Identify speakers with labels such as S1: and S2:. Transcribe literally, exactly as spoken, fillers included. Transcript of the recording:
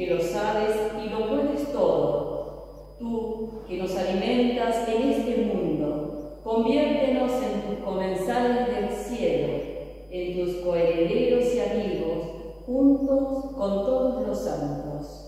S1: lo sabes y lo puedes todo. Tú, que nos alimentas en este mundo, conviértenos en tus comensales del cielo, en tus coherederos y amigos, juntos con todos los santos.